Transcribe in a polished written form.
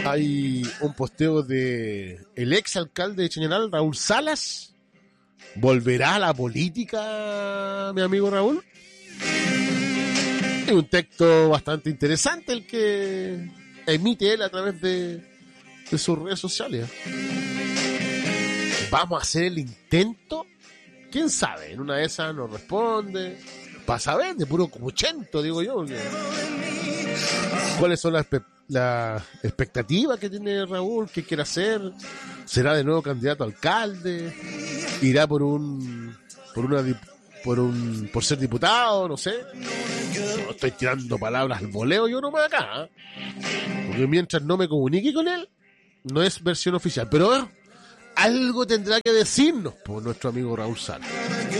hay un posteo de el ex alcalde de Chañaral, Raúl Salas. ¿Volverá a la política, mi amigo Raúl? Es un texto bastante interesante el que emite él a través de sus redes sociales. ¿Vamos a hacer el intento? ¿Quién sabe? En una de esas nos responde. Pasa a ver, de puro cuchento, digo yo. ¿Cuáles son las expectativas que tiene Raúl? ¿Qué quiere hacer? ¿Será de nuevo candidato a alcalde? ¿Irá por ser diputado? No sé. No estoy tirando palabras al voleo yo nomás acá, ¿eh? Porque mientras no me comunique con él, no es versión oficial. Pero algo tendrá que decirnos por nuestro amigo Raúl Salas.